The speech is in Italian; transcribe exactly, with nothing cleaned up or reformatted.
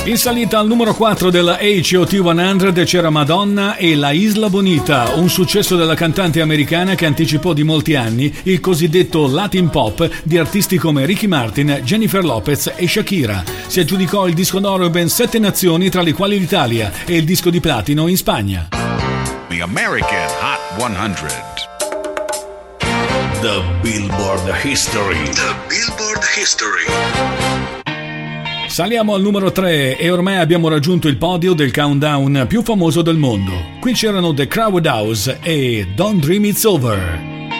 In salita al numero quattro della H O T cento c'era Madonna e La Isla Bonita, un successo della cantante americana che anticipò di molti anni il cosiddetto Latin Pop di artisti come Ricky Martin, Jennifer Lopez e Shakira. Si aggiudicò il disco d'oro in ben sette nazioni, tra le quali l'Italia, e il disco di platino in Spagna. The American Hot cento. The Billboard History. The Billboard History. Saliamo al numero tre e ormai abbiamo raggiunto il podio del countdown più famoso del mondo. Qui c'erano The Crowd House e Don't Dream It's Over.